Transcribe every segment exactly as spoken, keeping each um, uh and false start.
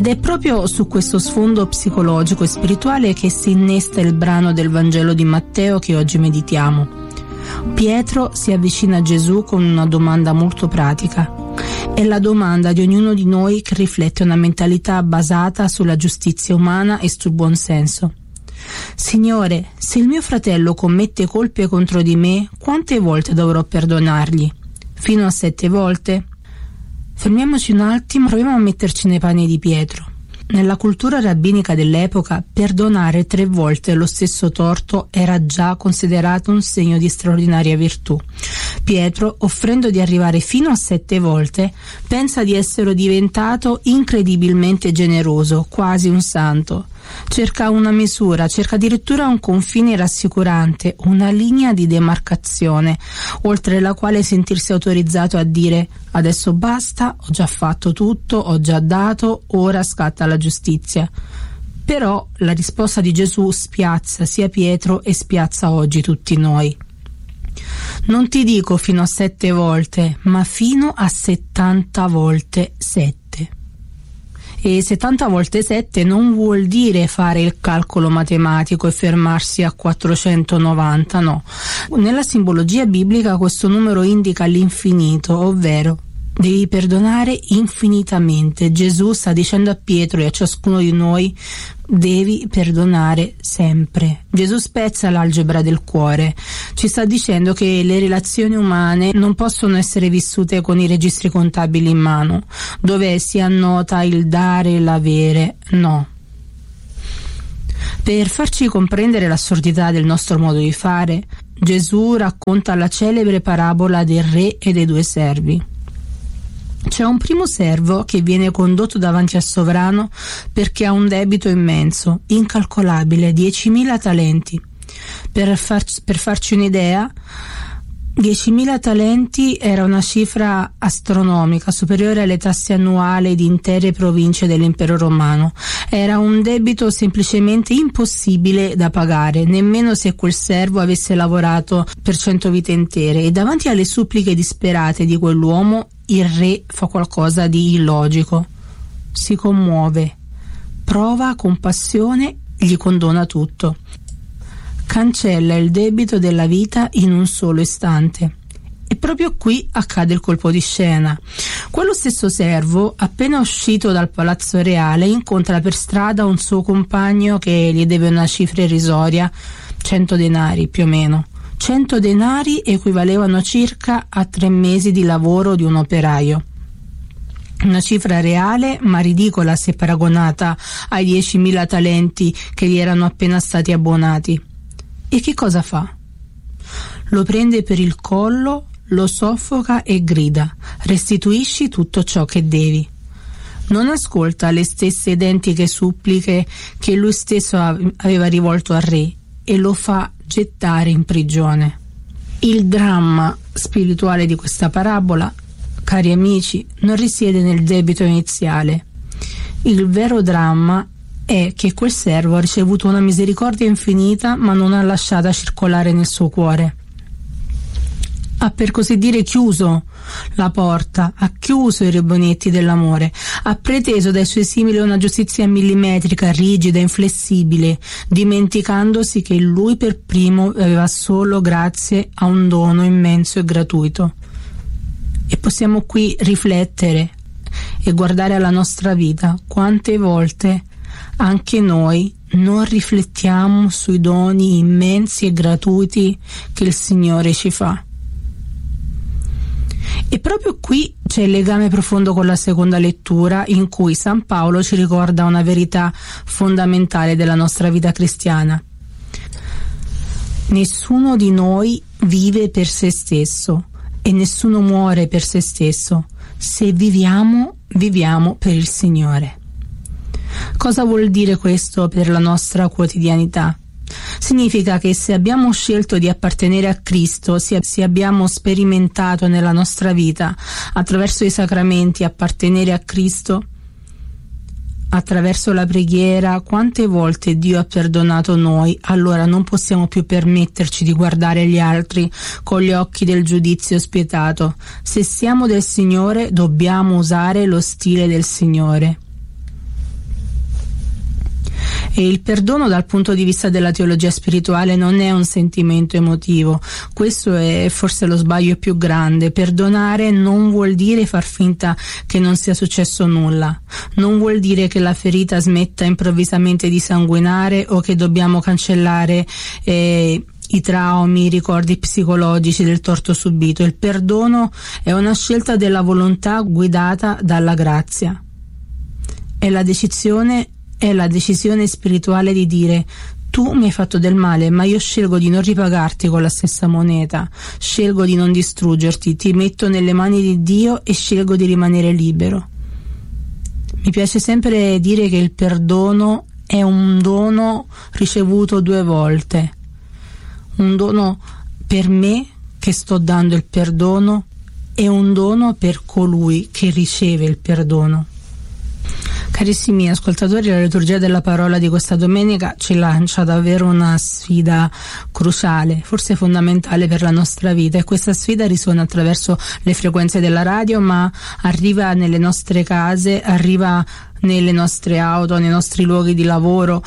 Ed è proprio su questo sfondo psicologico e spirituale che si innesta il brano del Vangelo di Matteo che oggi meditiamo. Pietro si avvicina a Gesù con una domanda molto pratica. È la domanda di ognuno di noi che riflette una mentalità basata sulla giustizia umana e sul buon senso. Signore, se il mio fratello commette colpe contro di me, quante volte dovrò perdonargli? Fino a sette volte? Fermiamoci un attimo, proviamo a metterci nei panni di Pietro. Nella cultura rabbinica dell'epoca, perdonare tre volte lo stesso torto era già considerato un segno di straordinaria virtù. Pietro, offrendo di arrivare fino a sette volte, pensa di essere diventato incredibilmente generoso, quasi un santo. Cerca una misura, cerca addirittura un confine rassicurante, una linea di demarcazione, oltre la quale sentirsi autorizzato a dire: adesso basta, ho già fatto tutto, ho già dato, ora scatta la giustizia. Però la risposta di Gesù spiazza sia Pietro e spiazza oggi tutti noi. Non ti dico fino a sette volte, ma fino a settanta volte sette. E settanta volte sette non vuol dire fare il calcolo matematico e fermarsi a quattrocentonovanta, no. Nella simbologia biblica questo numero indica l'infinito, ovvero devi perdonare infinitamente. Gesù sta dicendo a Pietro e a ciascuno di noi: devi perdonare sempre. Gesù spezza l'algebra del cuore, ci sta dicendo che le relazioni umane non possono essere vissute con i registri contabili in mano, dove si annota il dare e l'avere, no. Per farci comprendere l'assurdità del nostro modo di fare, Gesù racconta la celebre parabola del re e dei due servi. C'è un primo servo che viene condotto davanti al sovrano perché ha un debito immenso, incalcolabile, diecimila talenti. Per, far, per farci un'idea, diecimila talenti era una cifra astronomica, superiore alle tasse annuali di intere province dell'impero romano. Era un debito semplicemente impossibile da pagare, nemmeno se quel servo avesse lavorato per cento vite intere. E davanti alle suppliche disperate di quell'uomo, il re fa qualcosa di illogico. Si commuove, prova compassione, gli condona tutto. Cancella il debito della vita in un solo istante. E proprio qui accade il colpo di scena. Quello stesso servo, appena uscito dal palazzo reale, incontra per strada un suo compagno che gli deve una cifra irrisoria, cento denari più o meno. cento denari equivalevano circa a tre mesi di lavoro di un operaio. Una cifra reale, ma ridicola se paragonata ai diecimila talenti che gli erano appena stati abbonati. E che cosa fa? Lo prende per il collo, lo soffoca e grida: restituisci tutto ciò che devi. Non ascolta le stesse identiche suppliche che lui stesso aveva rivolto al re e lo fa gettare in prigione. Il dramma spirituale di questa parabola, cari amici, non risiede nel debito iniziale. Il vero dramma è che quel servo ha ricevuto una misericordia infinita, ma non ha lasciata circolare nel suo cuore. Ha per così dire chiuso la porta, ha chiuso i rubinetti dell'amore, ha preteso dai suoi simili una giustizia millimetrica, rigida, inflessibile, dimenticandosi che lui per primo aveva solo grazie a un dono immenso e gratuito. E possiamo qui riflettere e guardare alla nostra vita: quante volte anche noi non riflettiamo sui doni immensi e gratuiti che il Signore ci fa. E proprio qui c'è il legame profondo con la seconda lettura, in cui San Paolo ci ricorda una verità fondamentale della nostra vita cristiana. Nessuno di noi vive per se stesso e nessuno muore per se stesso. Se viviamo, viviamo per il Signore. Cosa vuol dire questo per la nostra quotidianità? Significa che se abbiamo scelto di appartenere a Cristo, se abbiamo sperimentato nella nostra vita, attraverso i sacramenti, appartenere a Cristo, attraverso la preghiera, quante volte Dio ha perdonato noi, allora non possiamo più permetterci di guardare gli altri con gli occhi del giudizio spietato. Se siamo del Signore, dobbiamo usare lo stile del Signore. E il perdono dal punto di vista della teologia spirituale non è un sentimento emotivo, questo è forse lo sbaglio più grande. Perdonare non vuol dire far finta che non sia successo nulla, non vuol dire che la ferita smetta improvvisamente di sanguinare o che dobbiamo cancellare eh, i traumi, i ricordi psicologici del torto subito. Il perdono è una scelta della volontà guidata dalla grazia. È la decisione, è la decisione spirituale di dire: tu mi hai fatto del male, ma io scelgo di non ripagarti con la stessa moneta, scelgo di non distruggerti, ti metto nelle mani di Dio e scelgo di rimanere libero. Mi piace sempre dire che il perdono è un dono ricevuto due volte. Un dono per me che sto dando il perdono e un dono per colui che riceve il perdono. Carissimi ascoltatori, la liturgia della parola di questa domenica ci lancia davvero una sfida cruciale, forse fondamentale per la nostra vita, e questa sfida risuona attraverso le frequenze della radio, ma arriva nelle nostre case, arriva nelle nostre auto, nei nostri luoghi di lavoro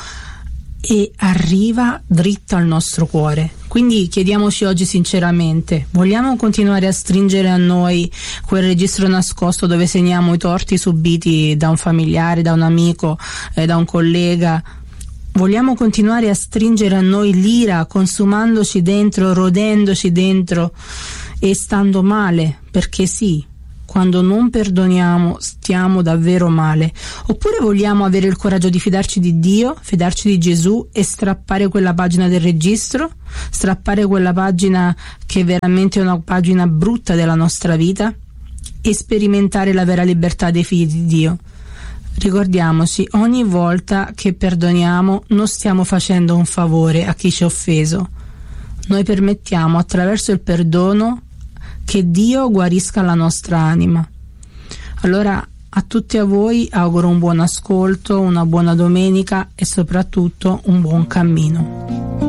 e arriva dritto al nostro cuore. Quindi chiediamoci oggi sinceramente: vogliamo continuare a stringere a noi quel registro nascosto dove segniamo i torti subiti da un familiare, da un amico, eh, da un collega? Vogliamo continuare a stringere a noi l'ira, consumandoci dentro, rodendoci dentro e stando male? Perché sì, quando non perdoniamo stiamo davvero male. Oppure vogliamo avere il coraggio di fidarci di Dio, fidarci di Gesù e strappare quella pagina del registro, strappare quella pagina che è veramente una pagina brutta della nostra vita e sperimentare la vera libertà dei figli di Dio. Ricordiamoci, ogni volta che perdoniamo non stiamo facendo un favore a chi ci ha offeso. Noi permettiamo attraverso il perdono che Dio guarisca la nostra anima. Allora a tutti a voi auguro un buon ascolto, una buona domenica e soprattutto un buon cammino.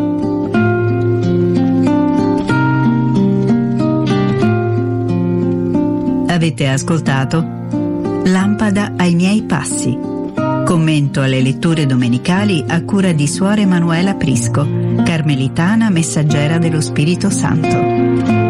Avete ascoltato Lampada ai miei passi. Commento alle letture domenicali a cura di Suor Emanuela Prisco, carmelitana messaggera dello Spirito Santo.